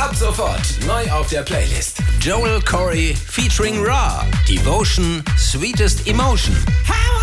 Ab sofort neu auf der Playlist. Joel Corey featuring Ra. Devotion, Sweetest Emotion.